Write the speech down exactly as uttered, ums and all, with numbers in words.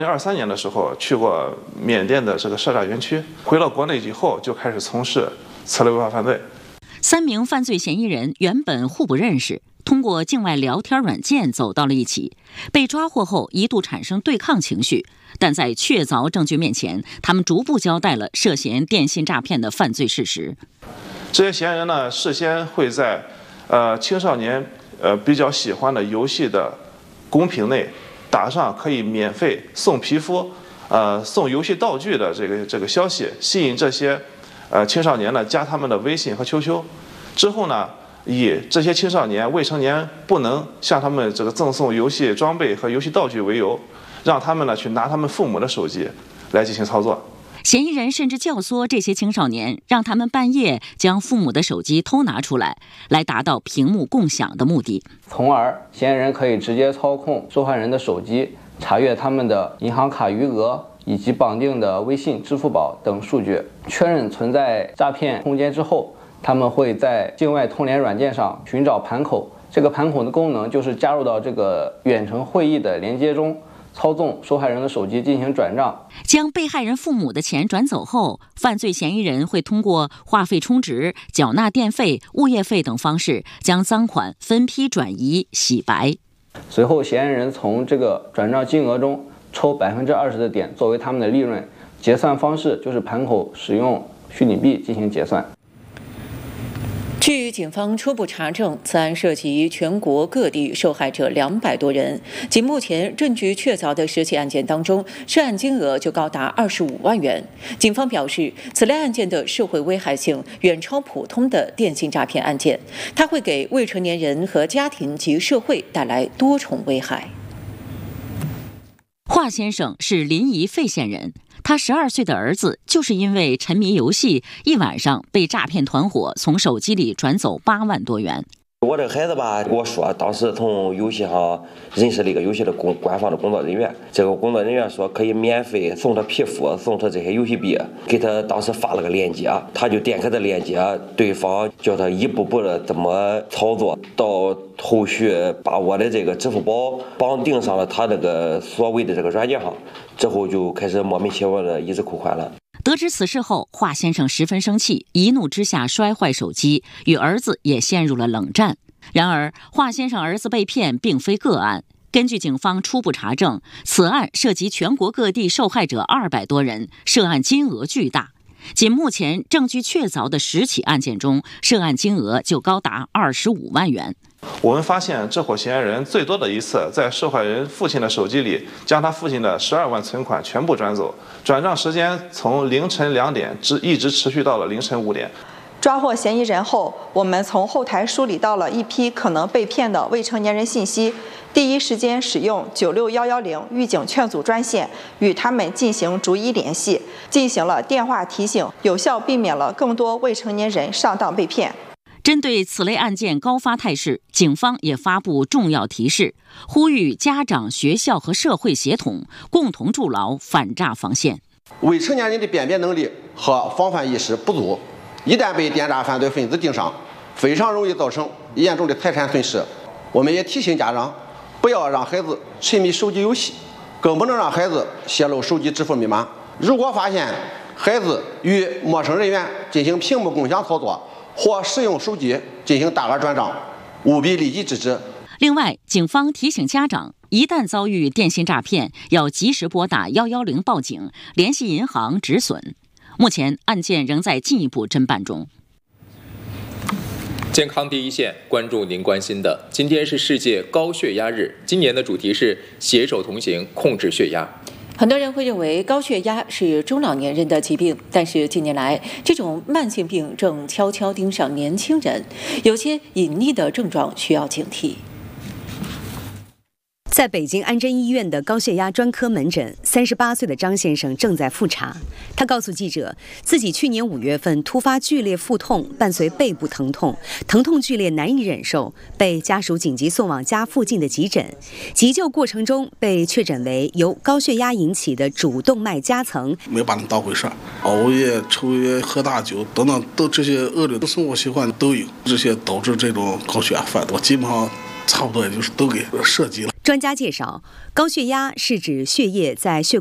二三年的时候去过缅甸的这个设炸园区，回到国内以后就开始从事此类违法犯罪。 三名犯罪嫌疑人原本互不认识，通过境外聊天软件走到了一起。被抓获后一度产生对抗情绪，但在确凿证据面前，他们逐步交代了涉嫌电信诈骗的犯罪事实。 这些嫌疑人呢，事先会在呃青少年呃比较喜欢的游戏的公屏内打上可以免费送皮肤、呃送游戏道具的这个这个消息，吸引这些呃青少年呢加他们的微信和 Q Q， 之后呢，以这些青少年未成年不能向他们这个赠送游戏装备和游戏道具为由，让他们呢去拿他们父母的手机来进行操作。 嫌疑人甚至教唆这些青少年，让他们半夜将父母的手机偷拿出来，来达到屏幕共享的目的。 从而，嫌疑人可以直接操控受害人的手机，查阅他们的银行卡余额以及绑定的微信、支付宝等数据。确认存在诈骗空间之后，他们会在境外通联软件上寻找盘口。这个盘口的功能就是加入到这个远程会议的连接中，操纵受害人的手机进行转账。 将被害人父母的钱转走后，犯罪嫌疑人会通过话费充值、缴纳电费、物业费等方式，将赃款分批转移洗白。 随后，嫌疑人从这个转账金额中抽百分之二十的点作为他们的利润，结算方式就是盘口使用虚拟币进行结算。 据警方初步查证，此案涉及全国各地受害者两百多人。仅目前证据确凿的十起案件当中，涉案金额就高达二十五万元。警方表示，此类案件的社会危害性远超普通的电信诈骗案件，它会给未成年人和家庭及社会带来多重危害。 华先生是临沂费县人。他十二岁的儿子就是因为沉迷游戏，一晚上被诈骗团伙从手机里转走八万多元。 我这孩子吧，跟我说，当时从游戏上认识了一个游戏的工官方的工作人员，这个工作人员说可以免费送他皮肤，送他这些游戏币，给他当时发了个链接，他就点开这链接，对方叫他一步步的怎么操作，到后续把我的这个支付宝绑定上了他那个所谓的这个软件上，之后就开始莫名其妙的一直扣款了。 得知此事后，华先生十分生气，一怒之下摔坏手机，与儿子也陷入了冷战。然而，华先生儿子被骗并非个案。根据警方初步查证，此案涉及全国各地受害者二百多人，涉案金额巨大。仅目前证据确凿的十起案件中，涉案金额就高达二十五万元。 我们发现这伙嫌疑人最多的一次在受害人父亲的手机里将他父亲的十二万存款全部转走，转账时间从凌晨两点直一直持续到了凌晨五点。 抓获嫌疑人后，我们从后台梳理到了一批可能被骗的未成年人信息，第一时间使用九六一一零预警劝阻专线与他们进行逐一联系，进行了电话提醒，有效避免了更多未成年人上当被骗。 针对此类案件高发态势，警方也发布重要提示，呼吁家长、学校和社会协同，共同筑牢反诈防线。 未成年人的辨别能力和防范意识不足，一旦被电诈犯罪分子盯上，非常容易造成严重的财产损失。我们也提醒家长，不要让孩子沉迷手机游戏，更不能让孩子泄露手机支付密码。如果发现孩子与陌生人员进行屏幕共享操作，或使用手机进行大额转账，务必立即制止。 另外，警方提醒家长，一旦遭遇电信诈骗，要及时拨打一一零报警，联系银行止损。目前案件仍在进一步侦办中。 健康第一线，关注您关心的。今天是世界高血压日，今年的主题是携手同行，控制血压。 很多人会认为高血压是中老年人的疾病，但是近年来，这种慢性病正悄悄盯上年轻人，有些隐匿的症状需要警惕。 在北京安贞医院的高血压专科门诊，三十八岁的张先生正在复查。他告诉记者，自己去年五月份突发剧烈腹痛，伴随背部疼痛，疼痛剧烈难以忍受，被家属紧急送往家附近的急诊。急救过程中被确诊为由高血压引起的主动脉夹层， 没把它当回事儿，熬夜、抽烟、喝大酒等等，都这些恶劣的生活习惯都有，这些导致这种高血压犯，我基本上差不多也就是都给涉及了。 专家介绍，高血压是指血液在血